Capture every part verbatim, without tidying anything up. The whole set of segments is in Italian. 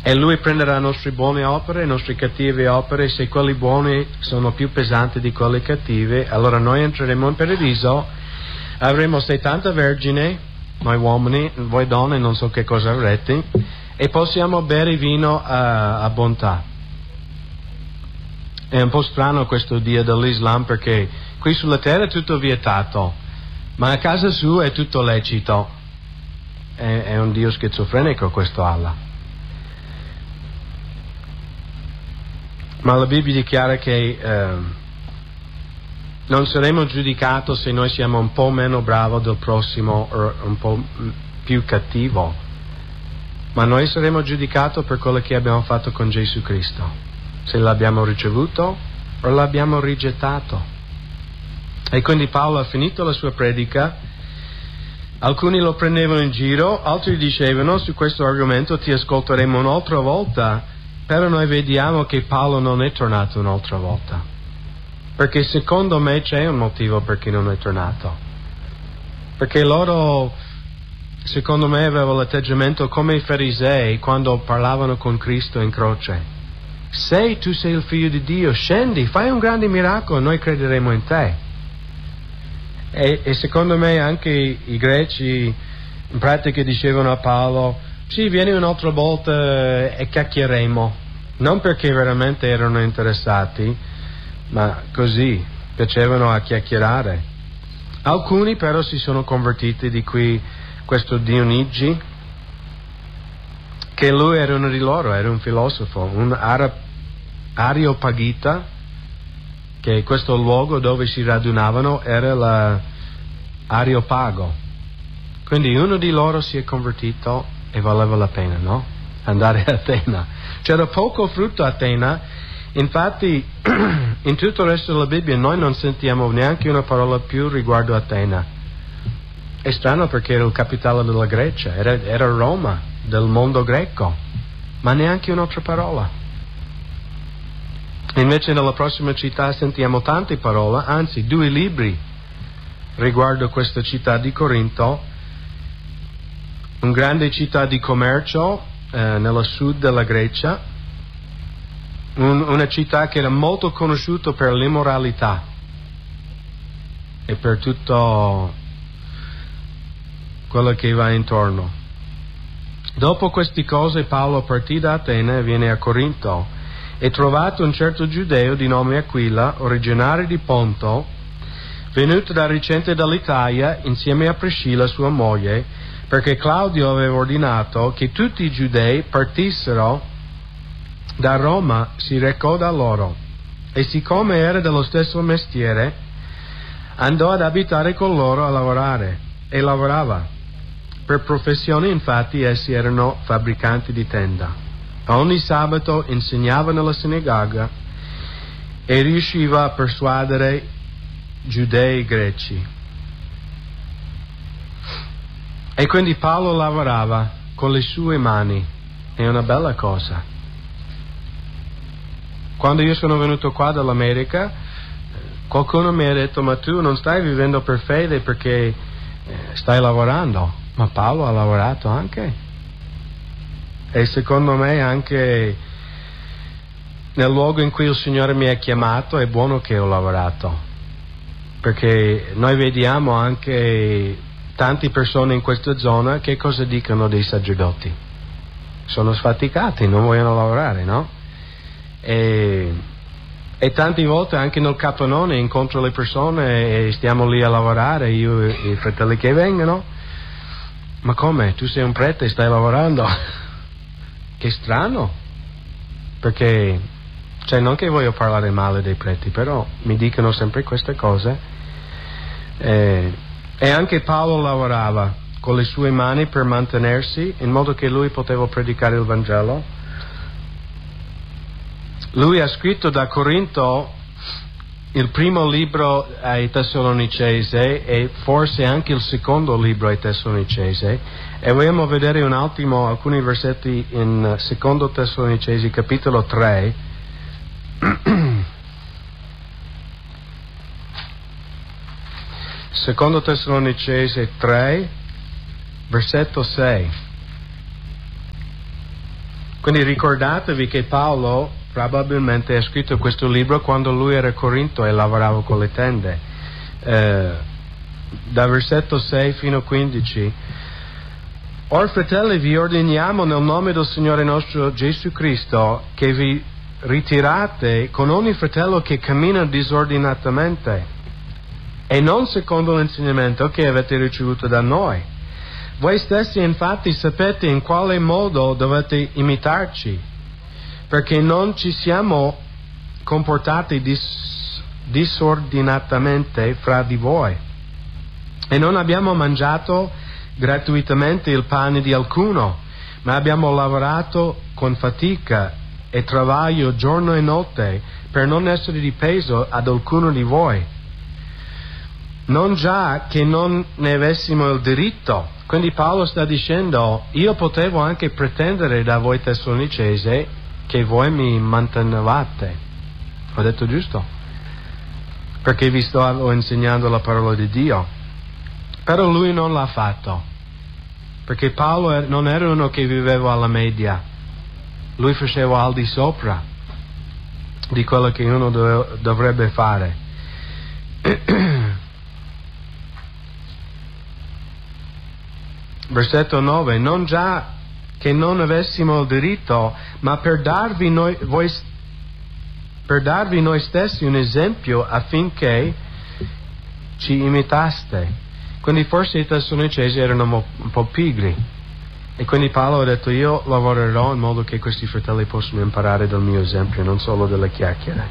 E Lui prenderà le nostre buone opere, le nostre cattive opere. Se quelli buoni sono più pesanti di quelli cattivi, allora noi entreremo in paradiso, avremo settanta vergini, noi uomini, voi donne non so che cosa avrete, e possiamo bere vino a, a bontà. È un po' strano questo Dio dell'Islam, perché qui sulla terra è tutto vietato, ma a casa sua è tutto lecito. È, è un Dio schizofrenico questo Allah. Ma la Bibbia dichiara che eh, non saremo giudicati se noi siamo un po' meno bravo del prossimo o un po' più cattivo, ma noi saremo giudicati per quello che abbiamo fatto con Gesù Cristo, se l'abbiamo ricevuto o l'abbiamo rigettato. E quindi Paolo ha finito la sua predica, alcuni lo prendevano in giro, altri dicevano su questo argomento ti ascolteremo un'altra volta. Però noi vediamo che Paolo non è tornato un'altra volta, perché secondo me c'è un motivo perché non è tornato, perché loro, secondo me, avevano l'atteggiamento come i farisei quando parlavano con Cristo in croce: se tu sei il figlio di Dio, scendi, fai un grande miracolo, noi crederemo in te. E, e secondo me anche i, i greci in pratica dicevano a Paolo: sì, vieni un'altra volta e chiacchieremo, non perché veramente erano interessati, ma così, piacevano a chiacchierare. Alcuni però si sono convertiti, di qui questo Dionigi, che lui era uno di loro, era un filosofo, un Ara- Areopagita, che questo luogo dove si radunavano era l'Areopago. Quindi uno di loro si è convertito e valeva la pena, no? Andare a Atena. C'era poco frutto a Atena, infatti in tutto il resto della Bibbia noi non sentiamo neanche una parola più riguardo a Atena. È strano perché era il capitale della Grecia, era, era Roma, del mondo greco, ma neanche un'altra parola. Invece nella prossima città sentiamo tante parole, anzi due libri riguardo questa città di Corinto. Un grande città di commercio eh, nella sud della Grecia, un, una città che era molto conosciuta per l'immoralità e per tutto quello che va intorno. Dopo queste cose Paolo partì da Atene e viene a Corinto, e trovato un certo giudeo di nome Aquila, originario di Ponto, venuto da recente dall'Italia insieme a Priscilla sua moglie, perché Claudio aveva ordinato che tutti i giudei partissero da Roma, si recò da loro, e siccome era dello stesso mestiere andò ad abitare con loro a lavorare, e lavorava. Per professione infatti essi erano fabbricanti di tenda. Ogni sabato insegnava nella sinagoga e riusciva a persuadere giudei e greci. E quindi Paolo lavorava con le sue mani, è una bella cosa. Quando io sono venuto qua dall'America, qualcuno mi ha detto: ma tu non stai vivendo per fede perché stai lavorando. Ma Paolo ha lavorato anche, e secondo me anche nel luogo in cui il Signore mi ha chiamato è buono che ho lavorato, perché noi vediamo anche tante persone in questa zona che cosa dicono dei sacerdoti: sono sfaticati, non vogliono lavorare, no? E, e tante volte anche nel capannone incontro le persone e stiamo lì a lavorare, io e i fratelli che vengono: ma come, tu sei un prete e stai lavorando? Che strano, perché, cioè, non che voglio parlare male dei preti, però mi dicono sempre queste cose. eh, E anche Paolo lavorava con le sue mani per mantenersi, in modo che lui poteva predicare il Vangelo. Lui ha scritto da Corinto il primo libro ai Tessalonicesi e forse anche il secondo libro ai Tessalonicesi, e vogliamo vedere un attimo alcuni versetti in secondo Tessalonicesi capitolo tre. Secondo Tessalonicesi tre, versetto sei. Quindi ricordatevi che Paolo probabilmente ha scritto questo libro quando lui era a Corinto e lavorava con le tende. Eh, da versetto sei fino a quindici: Or fratelli, vi ordiniamo nel nome del Signore nostro Gesù Cristo che vi ritirate con ogni fratello che cammina disordinatamente e non secondo l'insegnamento che avete ricevuto da noi. Voi stessi infatti sapete in quale modo dovete imitarci, perché non ci siamo comportati dis- disordinatamente fra di voi e non abbiamo mangiato gratuitamente il pane di alcuno, ma abbiamo lavorato con fatica e travaglio giorno e notte per non essere di peso ad alcuno di voi, non già che non ne avessimo il diritto. Quindi Paolo sta dicendo: io potevo anche pretendere da voi tessalonicesi che voi mi mantenevate. Ho detto giusto? Perché vi stavo insegnando la parola di Dio. Però lui non l'ha fatto, perché Paolo non era uno che viveva alla media, lui faceva al di sopra di quello che uno dov- dovrebbe fare. Versetto nove: non già che non avessimo il diritto, ma per darvi noi, voi, per darvi noi stessi un esempio affinché ci imitaste. Quindi forse i tessalonicesi erano un po' pigri e quindi Paolo ha detto: io lavorerò in modo che questi fratelli possano imparare dal mio esempio, non solo delle chiacchiere.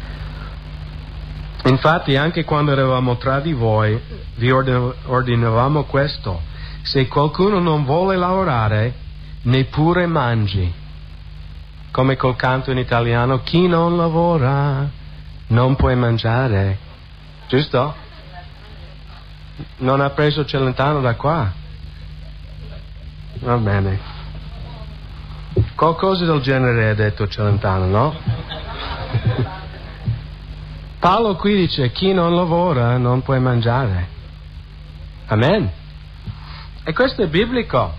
Infatti anche quando eravamo tra di voi vi ordinavamo questo: se qualcuno non vuole lavorare, neppure mangi. Come col canto in italiano: chi non lavora non può mangiare. Giusto? Non ha preso Celentano da qua? Va bene. Qualcosa del genere ha detto Celentano, no? Paolo qui dice: chi non lavora non può mangiare. Amen. E questo è biblico.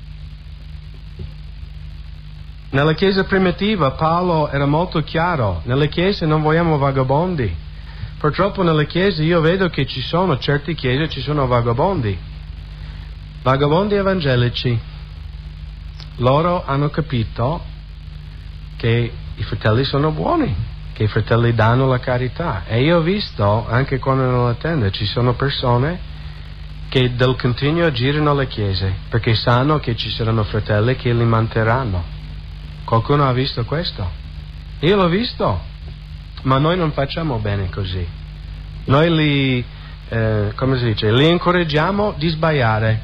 Nella chiesa primitiva Paolo era molto chiaro: nelle chiese non vogliamo vagabondi. Purtroppo nelle chiese io vedo che ci sono, certe chiese ci sono vagabondi, vagabondi evangelici. Loro hanno capito che i fratelli sono buoni, che i fratelli danno la carità. E io ho visto, anche quando nella tenda, ci sono persone che del continuo girano le chiese, perché sanno che ci saranno fratelli che li manterranno. Qualcuno ha visto questo? Io l'ho visto. Ma noi non facciamo bene così. Noi li, eh, come si dice, li incoraggiamo di sbagliare.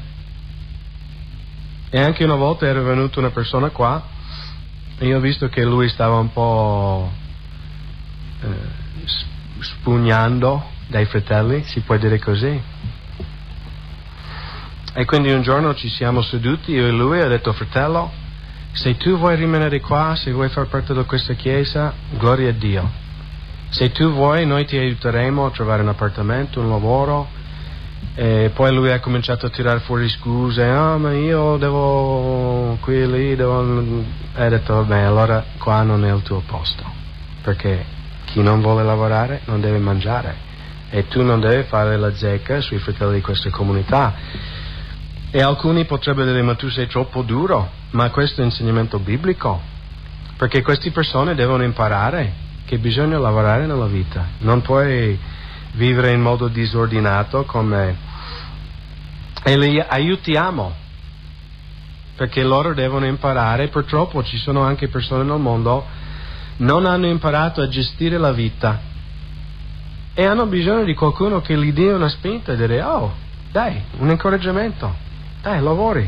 E anche una volta era venuta una persona qua e io ho visto che lui stava un po' eh, spugnando dai fratelli, si può dire così. E quindi un giorno ci siamo seduti, io e lui, e ho detto: fratello, se tu vuoi rimanere qua, se vuoi far parte di questa chiesa, gloria a Dio. Se tu vuoi, noi ti aiuteremo a trovare un appartamento, un lavoro. E poi lui ha cominciato a tirare fuori scuse: ah, ma io devo qui e lì, devo... E ho detto: vabbè, allora qua non è il tuo posto, perché chi non vuole lavorare non deve mangiare, e tu non devi fare la zecca sui fratelli di questa comunità. E alcuni potrebbero dire: ma tu sei troppo duro. Ma questo è insegnamento biblico, perché queste persone devono imparare che bisogna lavorare nella vita. Non puoi vivere in modo disordinato come... E li aiutiamo, perché loro devono imparare. Purtroppo ci sono anche persone nel mondo che non hanno imparato a gestire la vita e hanno bisogno di qualcuno che gli dia una spinta e dire: oh, dai, un incoraggiamento, dai, lavori.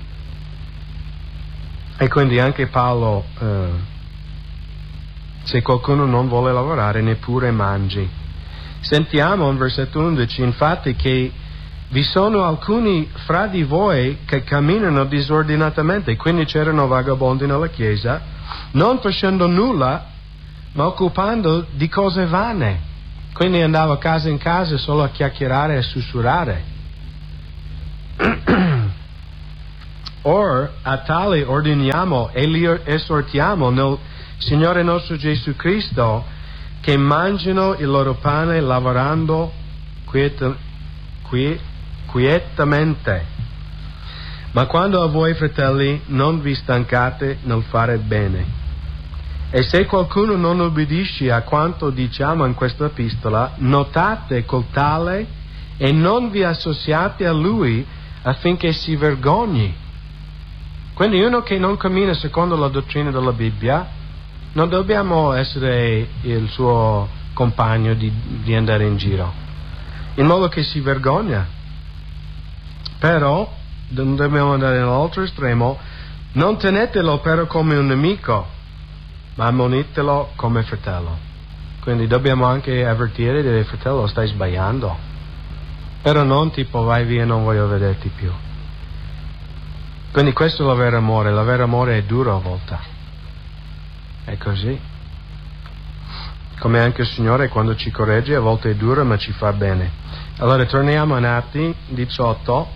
E quindi anche Paolo... Eh, se qualcuno non vuole lavorare, neppure mangi. Sentiamo in versetto undici, infatti, che vi sono alcuni fra di voi che camminano disordinatamente. Quindi c'erano vagabondi nella chiesa, non facendo nulla, ma occupando di cose vane. Quindi andava casa in casa solo a chiacchierare e a sussurrare. Or a tale ordiniamo e li esortiamo nel Signore nostro Gesù Cristo che mangino il loro pane lavorando quieta, qui, quietamente. Ma quando a voi, fratelli, non vi stancate nel fare bene. E se qualcuno non obbedisce a quanto diciamo in questa epistola, notate col tale e non vi associate a lui affinché si vergogni. Quindi uno che non cammina secondo la dottrina della Bibbia, non dobbiamo essere il suo compagno di, di andare in giro, in modo che si vergogna. Però non dobbiamo andare nell'altro estremo, non tenetelo però come un nemico, ma ammonitelo come fratello. Quindi dobbiamo anche avvertire e dire: fratello, stai sbagliando. Però non tipo vai via, non voglio vederti più. Quindi questo è il vero amore. Il vero amore è duro a volte. È così. Come anche il Signore quando ci corregge a volte è duro ma ci fa bene. Allora torniamo in Atti diciotto,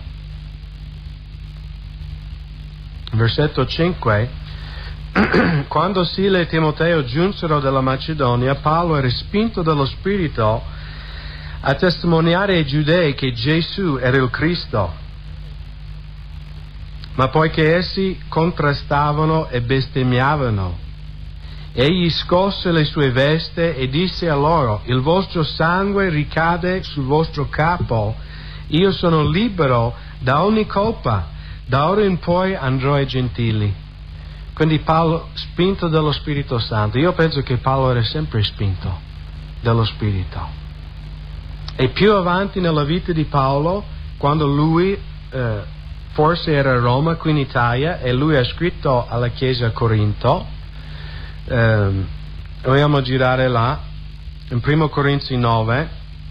versetto cinque. Quando Sila e Timoteo giunsero dalla Macedonia, Paolo è respinto dallo Spirito a testimoniare ai Giudei che Gesù era il Cristo. Ma poiché essi contrastavano e bestemmiavano, egli scosse le sue vesti e disse a loro: il vostro sangue ricade sul vostro capo, io sono libero da ogni colpa, da ora in poi andrò ai gentili. Quindi Paolo, spinto dallo Spirito Santo, io penso che Paolo era sempre spinto dallo Spirito. E più avanti nella vita di Paolo, quando lui eh, forse era a Roma, qui in Italia, e lui ha scritto alla chiesa a Corinto, eh, vogliamo girare là, in primo Corinzi nove,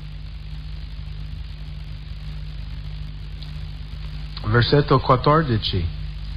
versetto quattordici.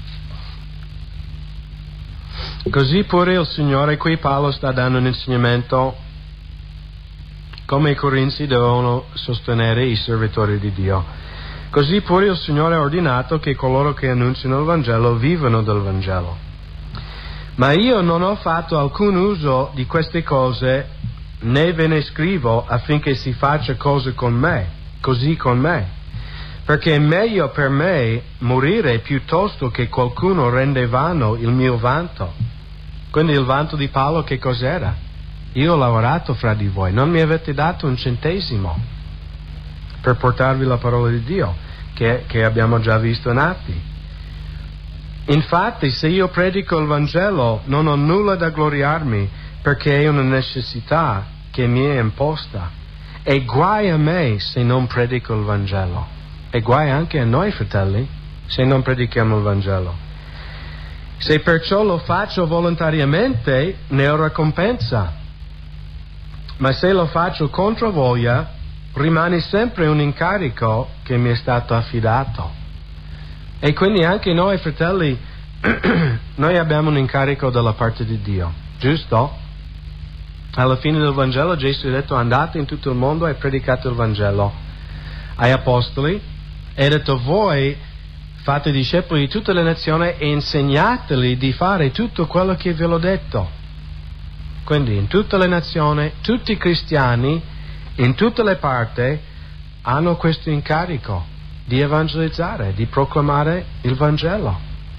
Così pure il Signore, qui Paolo sta dando un insegnamento come i Corinzi devono sostenere i servitori di Dio. Così pure il Signore ha ordinato che coloro che annunciano il Vangelo vivano del Vangelo. Ma io non ho fatto alcun uso di queste cose, né ve ne scrivo affinché si faccia cose con me, così con me. Perché è meglio per me morire piuttosto che qualcuno rende vano il mio vanto. Quindi il vanto di Paolo che cos'era? Io ho lavorato fra di voi, non mi avete dato un centesimo per portarvi la parola di Dio, che, che abbiamo già visto in Atti. Infatti, se io predico il Vangelo, non ho nulla da gloriarmi, perché è una necessità che mi è imposta. E guai a me se non predico il Vangelo. E guai anche a noi, fratelli, se non predichiamo il Vangelo. Se perciò lo faccio volontariamente, ne ho ricompensa. Ma se lo faccio contro voglia, rimane sempre un incarico che mi è stato affidato. E quindi anche noi, fratelli, noi abbiamo un incarico dalla parte di Dio, giusto? Alla fine del Vangelo Gesù ha detto: andate in tutto il mondo e predicate il Vangelo ai apostoli, e ha detto: voi fate discepoli di tutte le nazioni e insegnateli di fare tutto quello che ve l'ho detto. Quindi in tutte le nazioni, tutti i cristiani, in tutte le parti, hanno questo incarico di evangelizzare, di proclamare il Vangelo.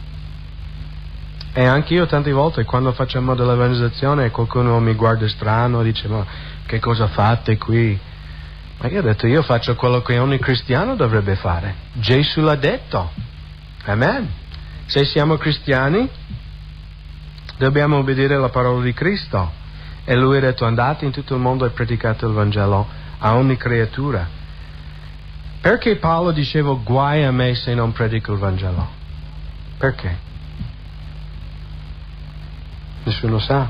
E anche io tante volte quando facciamo dell'evangelizzazione qualcuno mi guarda strano e dice: ma che cosa fate qui? Ma io ho detto: io faccio quello che ogni cristiano dovrebbe fare. Gesù l'ha detto. Amen. Se siamo cristiani dobbiamo obbedire alla parola di Cristo, e lui ha detto: andate in tutto il mondo e predicate il Vangelo a ogni creatura. Perché Paolo diceva: guai a me se non predico il Vangelo? Perché? Nessuno sa.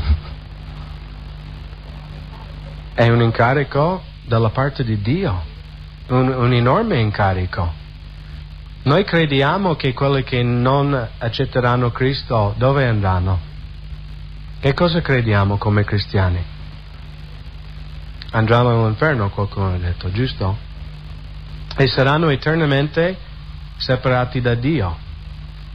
È un incarico dalla parte di Dio, un, un enorme incarico. Noi crediamo che quelli che non accetteranno Cristo dove andranno? Che cosa crediamo come cristiani? Andranno all'inferno, qualcuno ha detto, giusto? E saranno eternamente separati da Dio.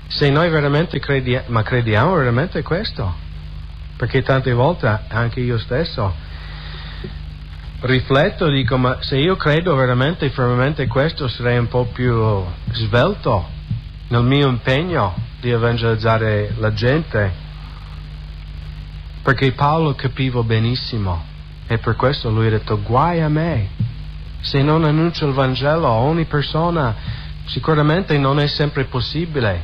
Se noi veramente crediamo, ma crediamo veramente questo? Perché tante volte anche io stesso rifletto, dico, ma se io credo veramente fermamente questo, sarei un po' più svelto nel mio impegno di evangelizzare la gente, perché Paolo capiva benissimo, e per questo lui ha detto: guai a me se non annuncio il Vangelo a ogni persona. Sicuramente non è sempre possibile,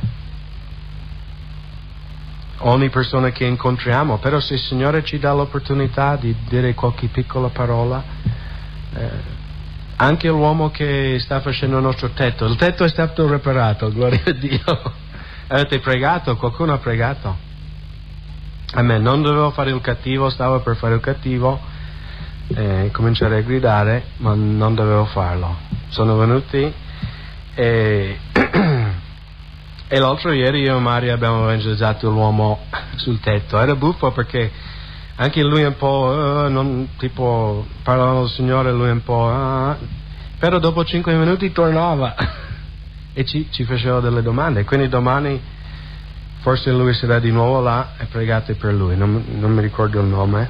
ogni persona che incontriamo, però se il Signore ci dà l'opportunità di dire qualche piccola parola, eh, anche l'uomo che sta facendo il nostro tetto, il tetto è stato riparato, gloria a Dio. Avete pregato? Qualcuno ha pregato? A me non dovevo fare il cattivo, stavo per fare il cattivo, eh, cominciare a gridare, ma non dovevo farlo. Sono venuti e e l'altro ieri io e Mario abbiamo evangelizzato l'uomo sul tetto. Era buffo perché anche lui un po' uh, non, tipo parlavano del Signore, lui un po' uh, però dopo cinque minuti tornava e ci, ci faceva delle domande. Quindi domani forse lui sarà di nuovo là e pregate per lui, non, non mi ricordo il nome,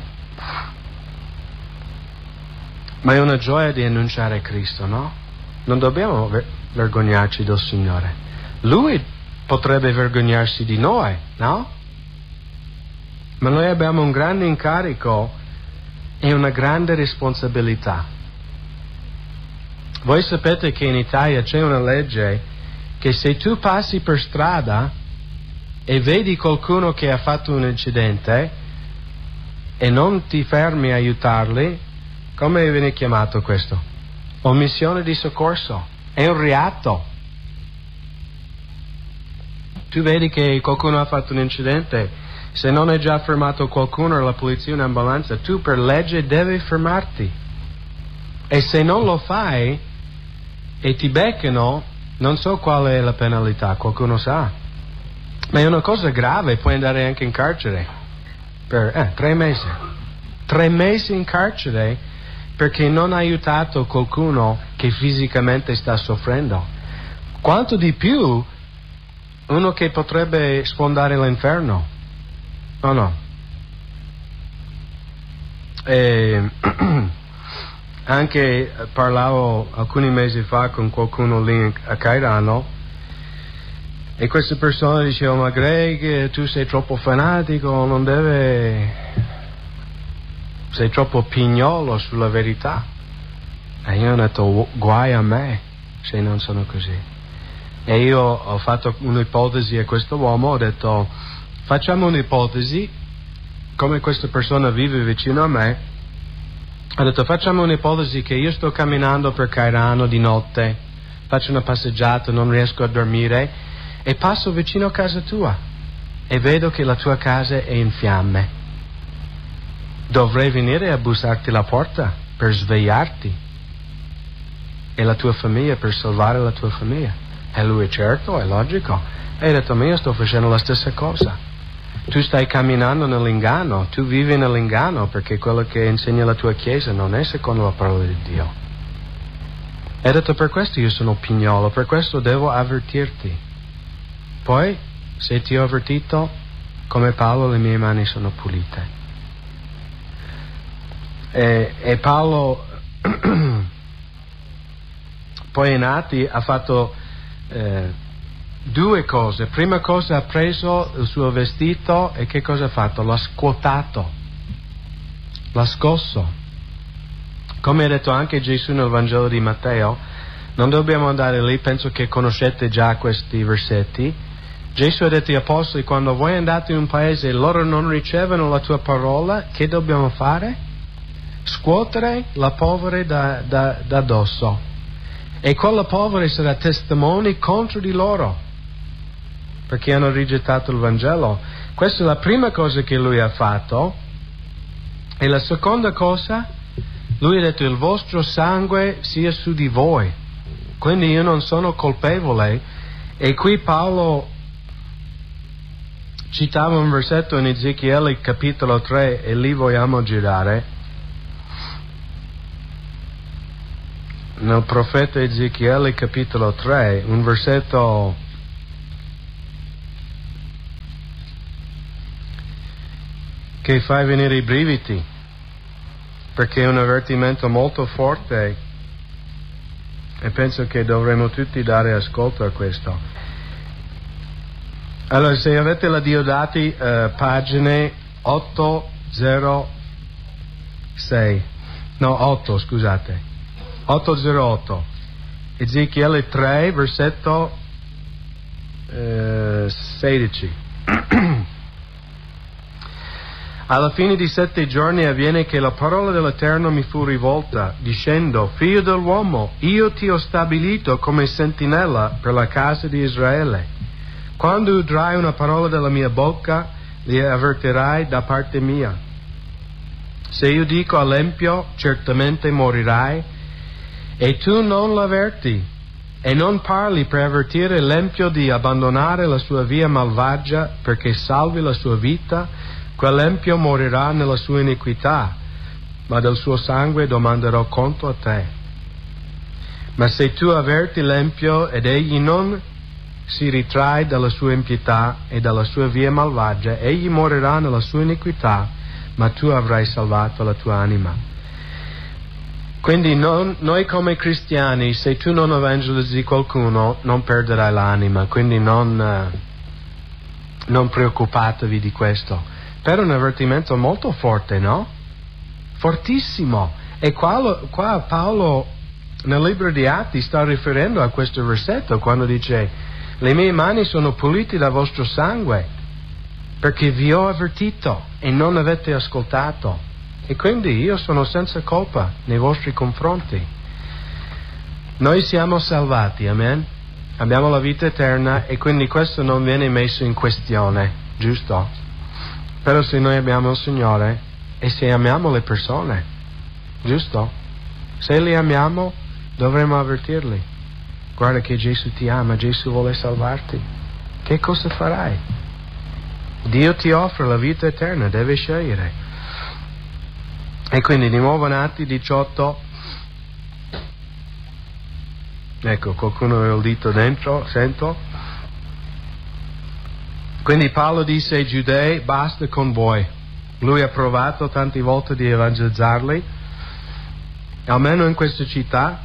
ma è una gioia di annunciare Cristo, no? Non dobbiamo ver- vergognarci del Signore. Lui potrebbe vergognarsi di noi, no? Ma noi abbiamo un grande incarico e una grande responsabilità. Voi sapete che in Italia c'è una legge che se tu passi per strada e vedi qualcuno che ha fatto un incidente e non ti fermi a aiutarli, come viene chiamato questo? Omissione di soccorso. È un reato. Tu vedi che qualcuno ha fatto un incidente, se non hai già fermato qualcuno, la polizia, un'ambulanza, tu per legge devi fermarti. E se non lo fai e ti beccano, non so qual è la penalità, qualcuno sa. Ma è una cosa grave, puoi andare anche in carcere per eh, tre mesi. Tre mesi in carcere perché non hai aiutato qualcuno che fisicamente sta soffrendo. Quanto di più uno che potrebbe sfondare l'inferno, o no? E anche parlavo alcuni mesi fa con qualcuno lì a Cairano e questa persona diceva: ma Greg, tu sei troppo fanatico, non deve, sei troppo pignolo sulla verità. E io ho detto: guai a me se non sono così. E io ho fatto un'ipotesi a questo uomo, ho detto: facciamo un'ipotesi, come questa persona vive vicino a me, ho detto: facciamo un'ipotesi che io sto camminando per Cairano di notte, faccio una passeggiata, non riesco a dormire e passo vicino a casa tua e vedo che la tua casa è in fiamme. Dovrei venire a bussarti la porta per svegliarti e la tua famiglia, per salvare la tua famiglia. E lui: certo, è logico. E ho detto: ma io sto facendo la stessa cosa. Tu stai camminando nell'inganno, tu vivi nell'inganno, perché quello che insegna la tua Chiesa non è secondo la parola di Dio. E ho detto: per questo io sono pignolo, per questo devo avvertirti. Poi, se ti ho avvertito, come Paolo, le mie mani sono pulite. E, e Paolo poi in Atti ha fatto Eh, due cose. Prima cosa, ha preso il suo vestito e che cosa ha fatto? L'ha scuotato, l'ha scosso. Come ha detto anche Gesù nel Vangelo di Matteo, non dobbiamo andare lì, penso che conoscete già questi versetti. Gesù ha detto agli apostoli: quando voi andate in un paese e loro non ricevono la tua parola, che dobbiamo fare? Scuotere la polvere da, da, da addosso. E quella polvere sarà testimone contro di loro, perché hanno rigettato il Vangelo. Questa è la prima cosa che lui ha fatto. E la seconda cosa, lui ha detto: il vostro sangue sia su di voi, quindi io non sono colpevole. E qui Paolo citava un versetto in Ezechiele capitolo tre, e lì vogliamo girare. Nel profeta Ezechiele capitolo tre, un versetto che fa venire i brividi, perché è un avvertimento molto forte e penso che dovremmo tutti dare ascolto a questo. Allora, se avete la Diodati, eh, pagine ottocentosei, no, otto, scusate, ottocentotto, Ezechiele tre, versetto eh, sedici. Alla fine di sette giorni avviene che la parola dell'Eterno mi fu rivolta, dicendo: Figlio dell'uomo, io ti ho stabilito come sentinella per la casa di Israele. Quando udrai una parola della mia bocca, li avvertirai da parte mia. Se io dico all'empio, certamente morirai, e tu non l'avverti, e non parli per avvertire l'empio di abbandonare la sua via malvagia perché salvi la sua vita, quell'empio morirà nella sua iniquità, ma del suo sangue domanderò conto a te. Ma se tu avverti l'empio ed egli non si ritrae dalla sua impietà e dalla sua via malvagia, egli morirà nella sua iniquità, ma tu avrai salvato la tua anima. Quindi non, noi come cristiani, se tu non evangelizzi qualcuno, non perderai l'anima, quindi non, uh, non preoccupatevi di questo. Però è un avvertimento molto forte, no? Fortissimo. E qua, qua Paolo nel libro di Atti sta riferendo a questo versetto quando dice: le mie mani sono pulite dal vostro sangue perché vi ho avvertito e non avete ascoltato, e quindi io sono senza colpa nei vostri confronti. Noi siamo salvati, amen? Abbiamo la vita eterna e quindi questo non viene messo in questione, giusto? Però se noi abbiamo il Signore e se amiamo le persone, giusto? Se li amiamo dovremmo avvertirli. Guarda che Gesù ti ama, Gesù vuole salvarti. Che cosa farai? Dio ti offre la vita eterna, devi scegliere. E quindi di nuovo in Atti diciotto, ecco, qualcuno ha il dito dentro, sento. Quindi Paolo disse ai giudei: basta con voi. Lui ha provato tante volte di evangelizzarli, almeno in questa città.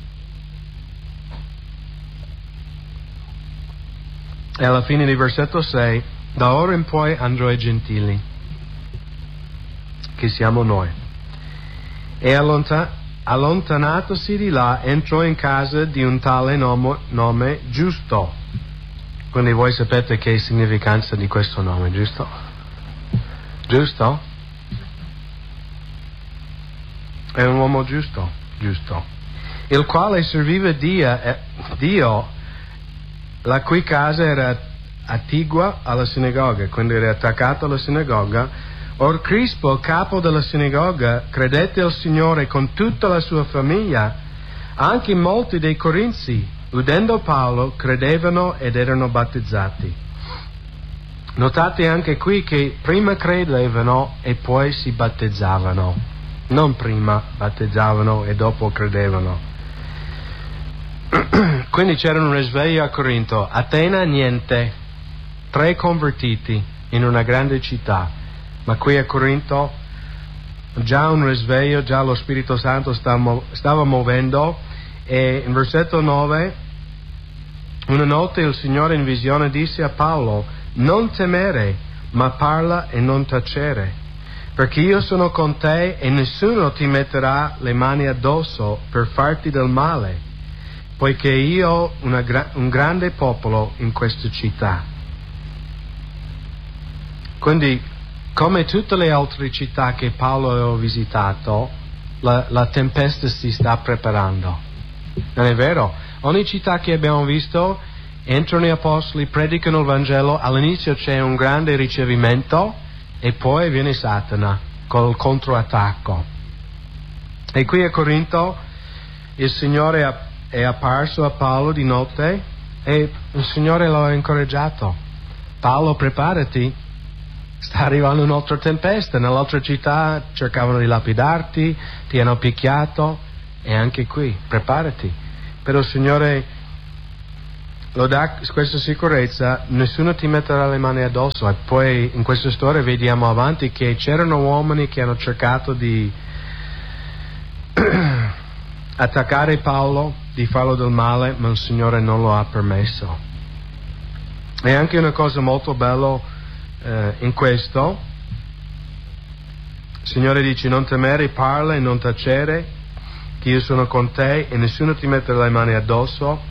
E alla fine di versetto sei: da ora in poi andrò ai gentili, che siamo noi. E allontan- allontanatosi di là, entrò in casa di un tale nome, nome Giusto. Quindi voi sapete che significanza di questo nome, giusto? Giusto? È un uomo giusto, giusto. Il quale serviva Dio, eh, Dio, la cui casa era attigua alla sinagoga, quindi era attaccata alla sinagoga. Or Crispo, capo della sinagoga, credette al Signore con tutta la sua famiglia. Anche molti dei corinzi, udendo Paolo, credevano ed erano battezzati. Notate anche qui che prima credevano e poi si battezzavano, non prima battezzavano e dopo credevano. Quindi c'era un risveglio a Corinto. Atena niente, tre convertiti in una grande città, ma qui a Corinto già un risveglio, già lo Spirito Santo stava, stava muovendo. E in versetto nove, una notte il Signore in visione disse a Paolo: non temere, ma parla e non tacere, perché io sono con te e nessuno ti metterà le mani addosso per farti del male, poiché io ho una gra- un grande popolo in questa città. Quindi, come tutte le altre città che Paolo aveva visitato, la, la tempesta si sta preparando. Non è vero? Ogni città che abbiamo visto, entrano gli apostoli, predicano il Vangelo, all'inizio c'è un grande ricevimento e poi viene Satana col controattacco. E qui a Corinto il Signore è apparso a Paolo di notte e il Signore lo ha incoraggiato: Paolo, preparati, sta arrivando un'altra tempesta. Nell'altra città cercavano di lapidarti, ti hanno picchiato, e anche qui preparati. Però il Signore lo dà questa sicurezza, nessuno ti metterà le mani addosso. E poi in questa storia vediamo avanti che c'erano uomini che hanno cercato di attaccare Paolo, di farlo del male, ma il Signore non lo ha permesso. E anche una cosa molto bella eh, in questo, il Signore dice: non temere, parla e non tacere, che io sono con te e nessuno ti metterà le mani addosso,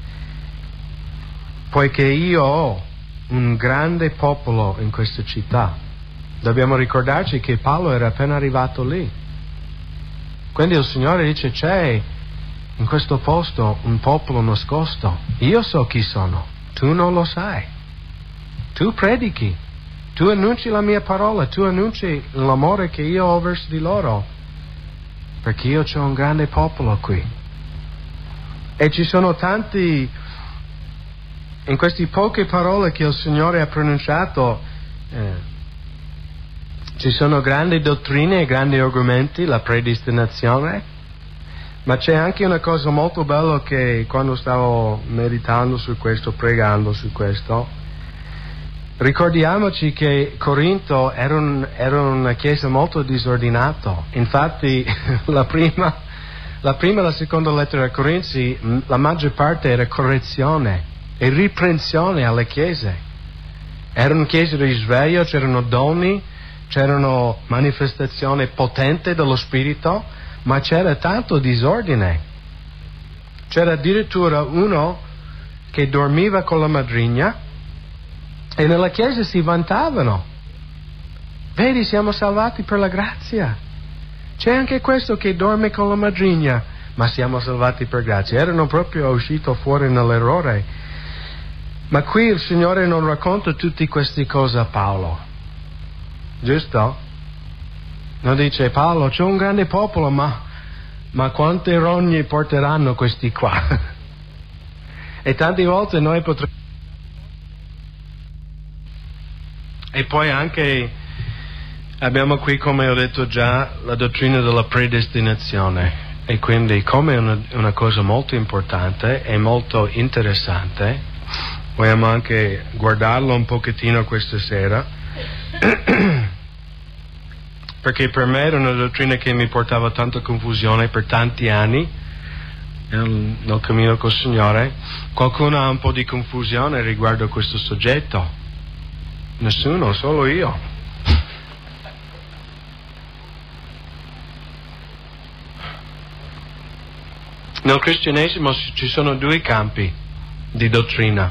poiché io ho un grande popolo in questa città. Dobbiamo ricordarci che Paolo era appena arrivato lì. Quindi il Signore dice: c'è in questo posto un popolo nascosto. Io so chi sono, tu non lo sai. Tu predichi, tu annunci la mia parola, tu annunci l'amore che io ho verso di loro, perché io ho un grande popolo qui. E ci sono tanti, in queste poche parole che il Signore ha pronunciato, eh, ci sono grandi dottrine e grandi argomenti, la predestinazione, ma c'è anche una cosa molto bella che quando stavo meditando su questo, pregando su questo, ricordiamoci che Corinto era, un, era una chiesa molto disordinata. Infatti la prima, la prima e la seconda lettera a Corinzi, la maggior parte era correzione e riprensione alle chiese. Erano chiese di risveglio, c'erano doni, c'erano manifestazioni potenti dello Spirito, ma c'era tanto disordine. C'era addirittura uno che dormiva con la madrigna e nella chiesa si vantavano: vedi, siamo salvati per la grazia. C'è anche questo che dorme con la madrigna, ma siamo salvati per grazia. Erano proprio usciti fuori nell'errore. Ma qui il Signore non racconta tutte queste cose a Paolo, giusto? Non dice: Paolo, c'è un grande popolo, ma, ma quante rogne porteranno questi qua? E tante volte noi potremmo. E poi anche abbiamo qui, come ho detto già, la dottrina della predestinazione. E quindi, come una, una cosa molto importante e molto interessante, vogliamo anche guardarlo un pochettino questa sera, perché per me era una dottrina che mi portava tanta confusione per tanti anni nel, nel cammino col Signore. Qualcuno ha un po' di confusione riguardo questo soggetto? Nessuno, solo io. Nel cristianesimo ci sono due campi di dottrina: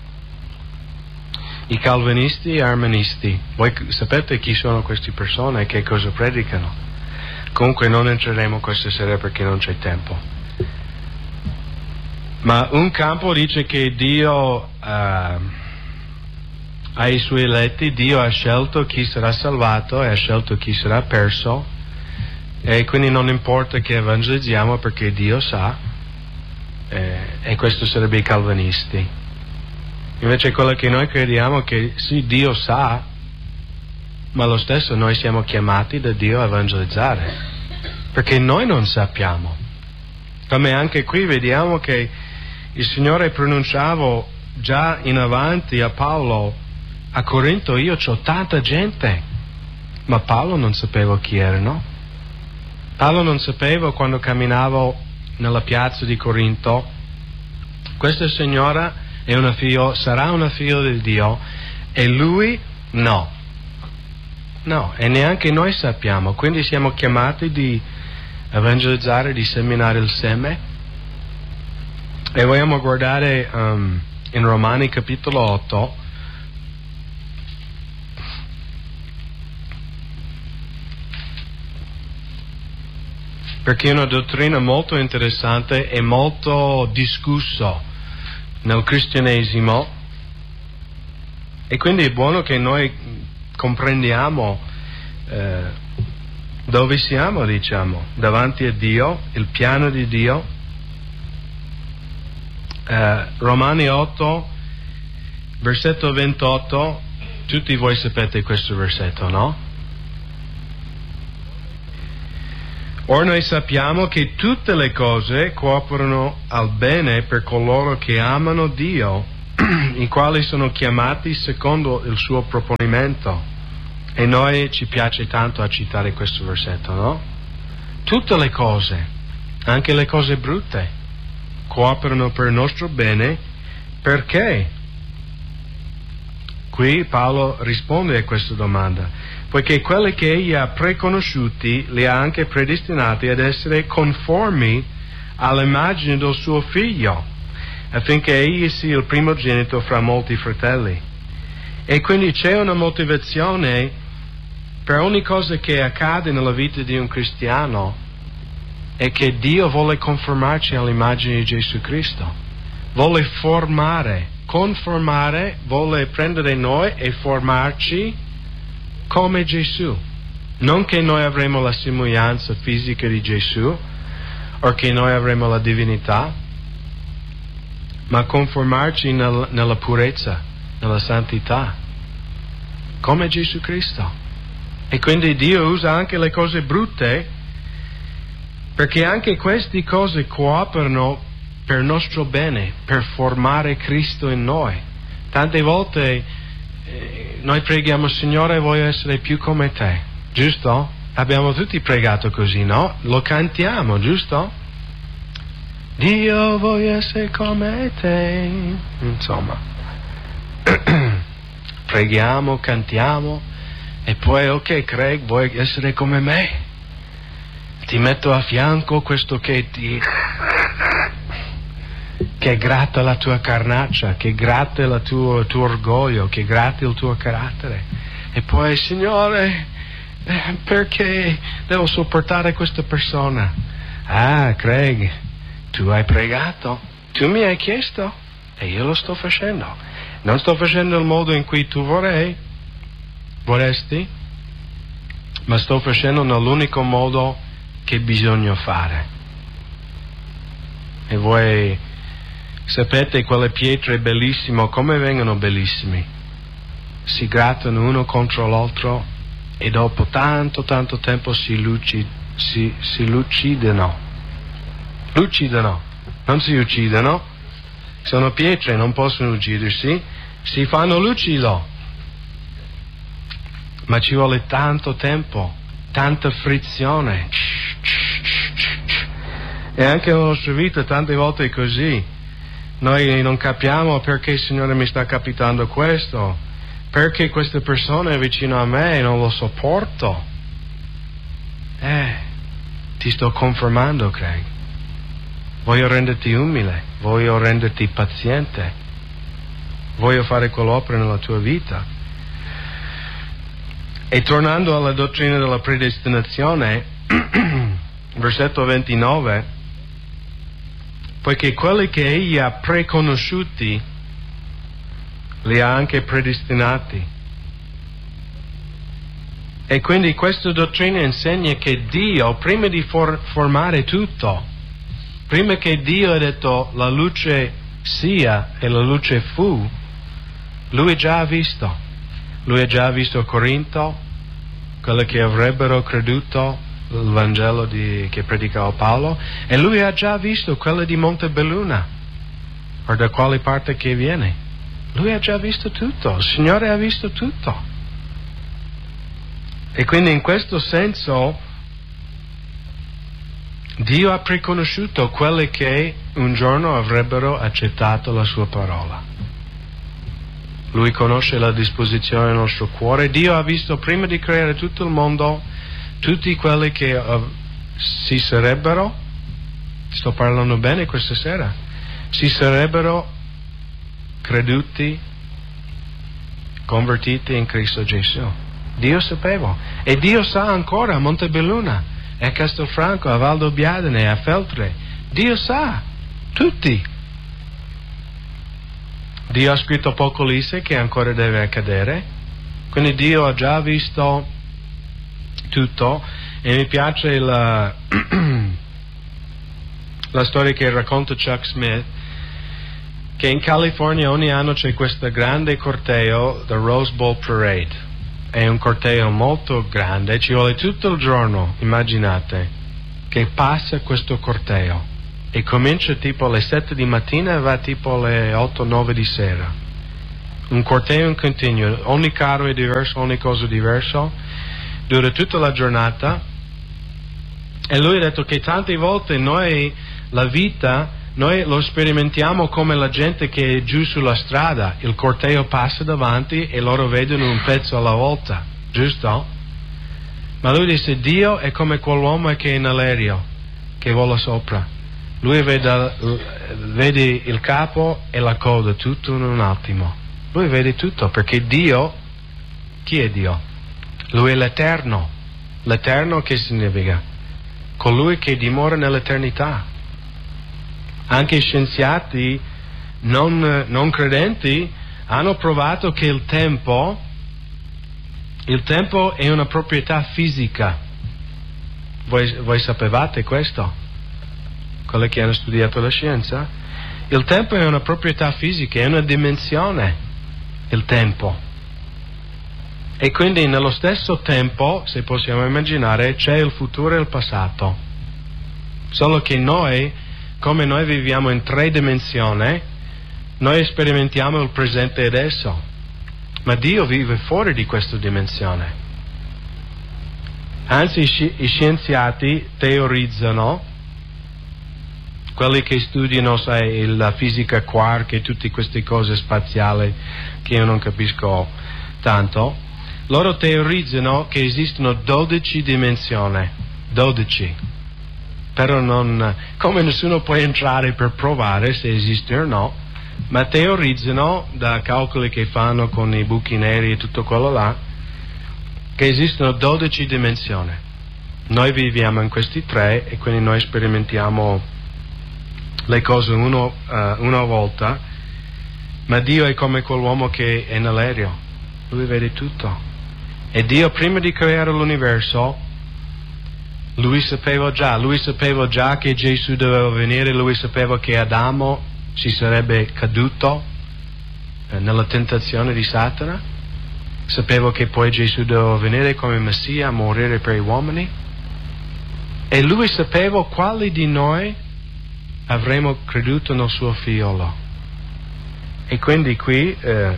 i calvinisti e gli arministi. Voi sapete chi sono queste persone e che cosa predicano? Comunque non entreremo questa sera perché non c'è tempo. Ma un campo dice che Dio uh, ai suoi eletti, Dio ha scelto chi sarà salvato e ha scelto chi sarà perso, e quindi non importa che evangelizziamo perché Dio sa, eh, e questo sarebbe i calvinisti. Invece quello che noi crediamo è che sì, Dio sa, ma lo stesso noi siamo chiamati da Dio a evangelizzare, perché noi non sappiamo. Come anche qui vediamo che il Signore pronunciava già in avanti a Paolo: a Corinto io c'ho tanta gente, ma Paolo non sapeva chi erano. Paolo non sapeva, quando camminava nella piazza di Corinto, questa signora è una figlio, sarà una figlia di Dio, e lui no. No, e neanche noi sappiamo. Quindi siamo chiamati di evangelizzare, di seminare il seme. E vogliamo guardare um, in Romani capitolo otto. Perché è una dottrina molto interessante e molto discussa nel cristianesimo, e quindi è buono che noi comprendiamo eh, dove siamo, diciamo, davanti a Dio, il piano di Dio. Eh, Romani otto, versetto ventotto, tutti voi sapete questo versetto, no? Ora noi sappiamo che tutte le cose cooperano al bene per coloro che amano Dio, i quali sono chiamati secondo il suo proponimento. E noi ci piace tanto a citare questo versetto, no? Tutte le cose, anche le cose brutte, cooperano per il nostro bene. Perché? Qui Paolo risponde a questa domanda. Poiché quelli che egli ha preconosciuti li ha anche predestinati ad essere conformi all'immagine del suo figlio, affinché egli sia il primogenito fra molti fratelli. E quindi c'è una motivazione per ogni cosa che accade nella vita di un cristiano, è che Dio vuole conformarci all'immagine di Gesù Cristo, vuole formare, conformare, vuole prendere noi e formarci come Gesù. Non che noi avremo la somiglianza fisica di Gesù o che noi avremo la divinità, ma conformarci nel, nella purezza, nella santità, come Gesù Cristo. E quindi Dio usa anche le cose brutte, perché anche queste cose cooperano per il nostro bene, per formare Cristo in noi. Tante volte Eh, noi preghiamo: Signore, voglio essere più come te, giusto? Abbiamo tutti pregato così, no? Lo cantiamo, giusto? Dio, voglio essere come te. Insomma, preghiamo, cantiamo, e poi, ok, Craig, vuoi essere come me? Ti metto a fianco questo che ti... che gratta la tua carnaccia, che gratta il tuo, tuo orgoglio, che gratta il tuo carattere. E poi, Signore, eh, perché devo sopportare questa persona? Ah, Craig, tu hai pregato, tu mi hai chiesto e io lo sto facendo. Non sto facendo il modo in cui tu vorrei, vorresti, ma sto facendo nell'unico modo che bisogna fare. E voi sapete quelle pietre bellissime, come vengono bellissime? Si grattano uno contro l'altro e dopo tanto tanto tempo si, luci, si, si lucidano. Lucidano, non si uccidono. Sono pietre, non possono uccidersi, si fanno lucido. Ma ci vuole tanto tempo, tanta frizione. E anche nella nostra vita tante volte è così. Noi non capiamo perché il Signore mi sta capitando questo, perché questa persona è vicino a me e non lo sopporto. Eh, ti sto conformando, Craig. Voglio renderti umile, voglio renderti paziente, voglio fare quell'opera nella tua vita. E tornando alla dottrina della predestinazione, versetto ventinove, poiché quelli che egli ha preconosciuti li ha anche predestinati. E quindi questa dottrina insegna che Dio, prima di for- formare tutto, prima che Dio ha detto la luce sia e la luce fu, Lui già ha visto. Lui ha già visto Corinto, quelli che avrebbero creduto il Vangelo di, che predicava Paolo, e lui ha già visto quella di Montebelluna, o da quale parte che viene. Lui ha già visto tutto, il Signore ha visto tutto. E quindi in questo senso Dio ha preconosciuto quelli che un giorno avrebbero accettato la sua parola. Lui conosce la disposizione del nostro cuore. Dio ha visto prima di creare tutto il mondo tutti quelli che uh, si sarebbero, sto parlando bene questa sera, si sarebbero creduti, convertiti in Cristo Gesù. Dio sapeva, e Dio sa ancora a Montebelluna, a Castelfranco, a Valdobbiadene, a Feltre. Dio sa, tutti. Dio ha scritto Apocalisse che ancora deve accadere, quindi Dio ha già visto tutto. E mi piace la, la storia che racconta Chuck Smith, che in California ogni anno c'è questo grande corteo, the Rose Bowl Parade. È un corteo molto grande, ci vuole tutto il giorno, immaginate, che passa questo corteo e comincia tipo alle sette di mattina e va tipo alle otto nove di sera. Un corteo in continuo, ogni carro è diverso, ogni cosa è diverso, dura tutta la giornata. E lui ha detto che tante volte noi la vita, noi lo sperimentiamo come la gente che è giù sulla strada, il corteo passa davanti e loro vedono un pezzo alla volta, giusto? Ma lui disse, Dio è come quell'uomo che è nell'aereo, che vola sopra. Lui vede, vede il capo e la coda tutto in un attimo. Lui vede tutto, perché Dio, chi è Dio? Lui è l'Eterno. L'Eterno che significa? Colui che dimora nell'eternità. Anche i scienziati non, non credenti hanno provato che il tempo, il tempo è una proprietà fisica. Voi, voi sapevate questo? Quelli che hanno studiato la scienza? Il tempo è una proprietà fisica, è una dimensione, il tempo. E quindi nello stesso tempo, se possiamo immaginare, c'è il futuro e il passato. Solo che noi, come noi viviamo in tre dimensioni, noi sperimentiamo il presente e adesso. Ma Dio vive fuori di questa dimensione. Anzi, i scienziati teorizzano, quelli che studiano, sai, la fisica quark e tutte queste cose spaziali che io non capisco tanto, loro teorizzano che esistono dodici dimensioni, dodici, però non, come nessuno può entrare per provare se esiste o no, ma teorizzano da calcoli che fanno con i buchi neri e tutto quello là, che esistono dodici dimensioni. Noi viviamo in questi tre e quindi noi sperimentiamo le cose uno, uh, una volta, ma Dio è come quell'uomo che è nell'aereo, lui vede tutto. E Dio prima di creare l'universo, lui sapeva già, lui sapeva già che Gesù doveva venire, lui sapeva che Adamo si sarebbe caduto eh, nella tentazione di Satana, sapeva che poi Gesù doveva venire come Messia a morire per gli uomini, e lui sapeva quali di noi avremmo creduto nel suo figliolo. E quindi qui eh,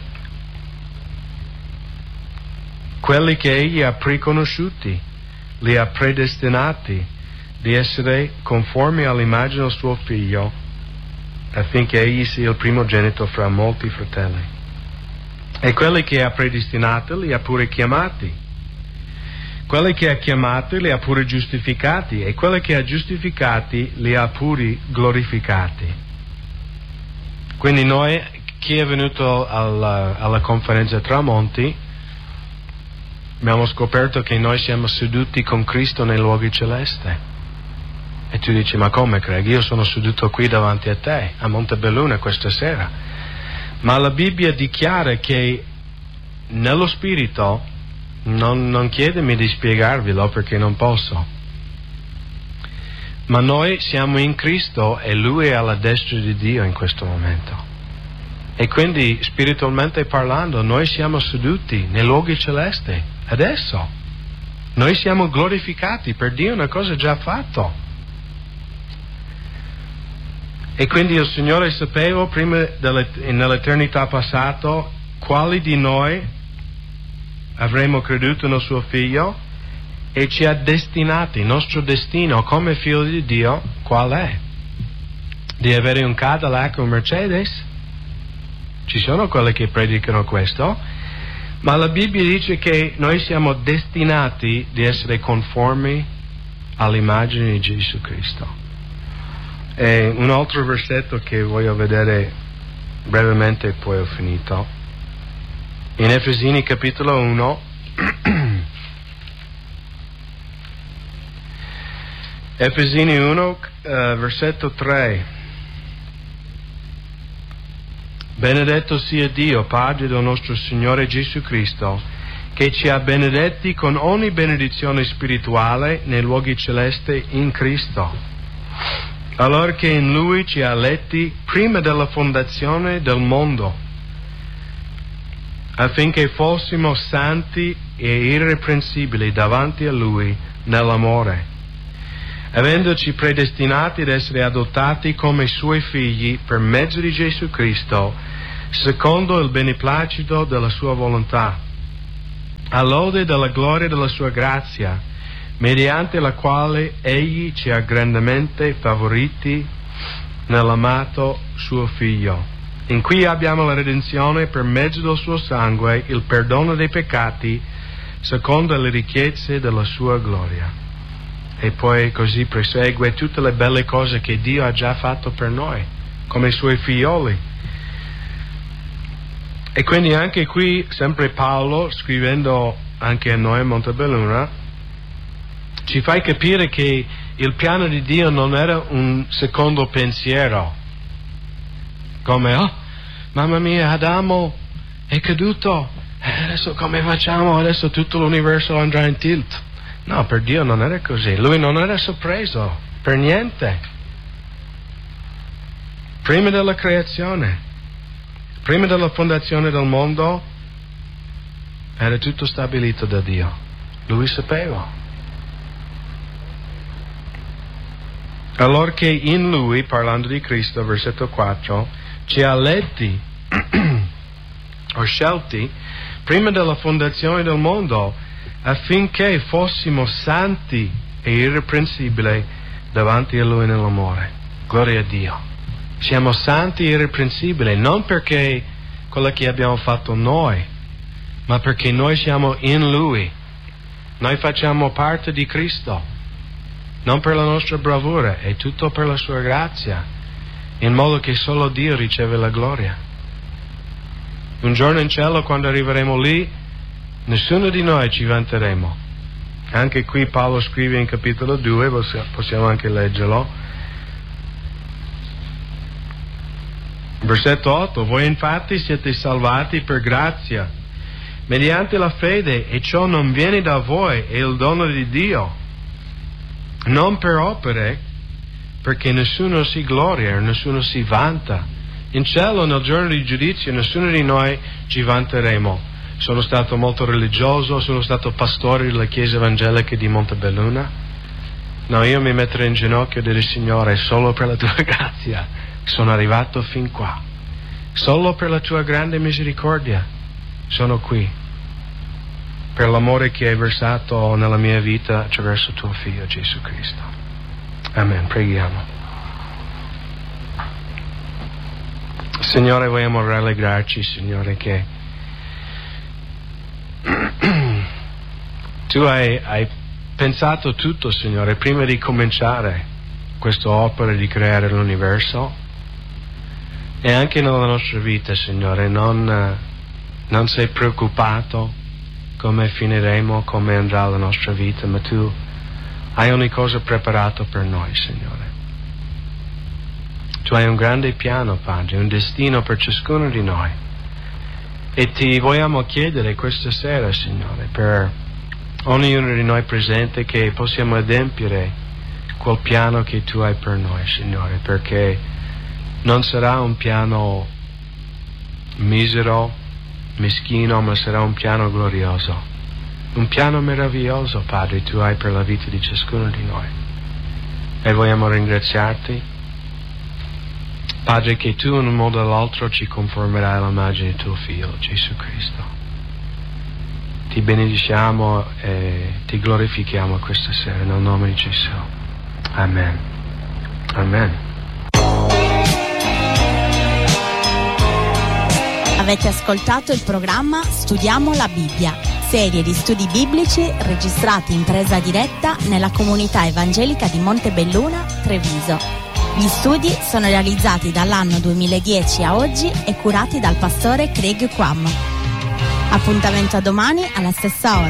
quelli che egli ha preconosciuti, li ha predestinati di essere conformi all'immagine del suo figlio, affinché egli sia il primogenito fra molti fratelli. E quelli che ha predestinati li ha pure chiamati. Quelli che ha chiamati li ha pure giustificati, e quelli che ha giustificati li ha pure glorificati. Quindi noi, chi è venuto alla, alla conferenza Tramonti, abbiamo scoperto che noi siamo seduti con Cristo nei luoghi celesti. E tu dici, ma come Craig? Io sono seduto qui davanti a te, a Montebelluna questa sera. Ma la Bibbia dichiara che nello Spirito, Non, non chiedemi di spiegarvelo perché non posso, ma noi siamo in Cristo e Lui è alla destra di Dio in questo momento, e quindi spiritualmente parlando noi siamo seduti nei luoghi celesti adesso, noi siamo glorificati per Dio, una cosa già fatta. E quindi il Signore sapeva prima nell'eternità passata quali di noi avremmo creduto nel suo figlio, e ci ha destinati, il nostro destino come figlio di Dio qual è? Di avere un Cadillac o un Mercedes? Ci sono quelli che predicano questo, ma la Bibbia dice che noi siamo destinati di essere conformi all'immagine di Gesù Cristo. E un altro versetto che voglio vedere brevemente e poi ho finito. In Efesini capitolo uno, Efesini uno, uh, versetto tre. Benedetto sia Dio, Padre del nostro Signore Gesù Cristo, che ci ha benedetti con ogni benedizione spirituale nei luoghi celesti in Cristo, allora che in Lui ci ha eletti prima della fondazione del mondo, affinché fossimo santi e irreprensibili davanti a Lui nell'amore, avendoci predestinati ad essere adottati come Suoi figli per mezzo di Gesù Cristo, secondo il beneplacito della Sua volontà, all'ode della gloria della Sua grazia, mediante la quale Egli ci ha grandemente favoriti nell'amato Suo Figlio, in cui abbiamo la redenzione per mezzo del Suo sangue, il perdono dei peccati, secondo le ricchezze della Sua gloria. E poi così prosegue tutte le belle cose che Dio ha già fatto per noi, come Suoi figlioli. E quindi anche qui, sempre Paolo, scrivendo anche a noi a Montebelluna, ci fa capire che il piano di Dio non era un secondo pensiero, come, oh, mamma mia, Adamo è caduto, e adesso come facciamo? Adesso tutto l'universo andrà in tilt. No, per Dio non era così, Lui non era sorpreso, per niente. Prima della creazione, prima della fondazione del mondo, era tutto stabilito da Dio. Lui sapeva. Allora che in Lui, parlando di Cristo, versetto quattro, ci ha eletti o scelti prima della fondazione del mondo affinché fossimo santi e irreprensibili davanti a Lui nell'amore. Gloria a Dio. Siamo santi e irreprensibili non perché quello che abbiamo fatto noi, ma perché noi siamo in Lui. Noi facciamo parte di Cristo, non per la nostra bravura, è tutto per la Sua grazia, in modo che solo Dio riceve la gloria. Un giorno in cielo, quando arriveremo lì, nessuno di noi ci vanteremo. Anche qui Paolo scrive in capitolo due, possiamo anche leggerlo. Versetto otto: voi infatti siete salvati per grazia, mediante la fede, e ciò non viene da voi, è il dono di Dio, non per opere, perché nessuno si gloria, nessuno si vanta. In cielo, nel giorno di giudizio, nessuno di noi ci vanteremo. Sono stato molto religioso, sono stato pastore della Chiesa Evangelica di Montebelluna. No, io mi metterò in ginocchio e dirò: Signore, solo per la Tua grazia sono arrivato fin qua. Solo per la Tua grande misericordia sono qui. Per l'amore che hai versato nella mia vita attraverso Tuo Figlio Gesù Cristo. Amen. Preghiamo. Signore, vogliamo rallegrarci, Signore, che Tu hai, hai pensato tutto, Signore, prima di cominciare questa opera di creare l'universo, e anche nella nostra vita, Signore, non, non sei preoccupato come finiremo, come andrà la nostra vita, ma Tu hai ogni cosa preparato per noi, Signore. Tu hai un grande piano, Padre, un destino per ciascuno di noi. E Ti vogliamo chiedere questa sera, Signore, per ognuno di noi presente, che possiamo adempiere quel piano che Tu hai per noi, Signore, perché non sarà un piano misero, meschino, ma sarà un piano glorioso. Un piano meraviglioso, Padre, Tu hai per la vita di ciascuno di noi. E vogliamo ringraziarti, Padre, che Tu in un modo o l'altro ci conformerai all'immagine di Tuo Figlio, Gesù Cristo. Ti benediciamo e Ti glorifichiamo questa sera, nel nome di Gesù. Amen. Amen. Avete ascoltato il programma Studiamo la Bibbia, serie di studi biblici registrati in presa diretta nella comunità evangelica di Montebelluna, Treviso. Gli studi sono realizzati dall'anno duemiladieci a oggi e curati dal pastore Craig Quam. Appuntamento a domani alla stessa ora.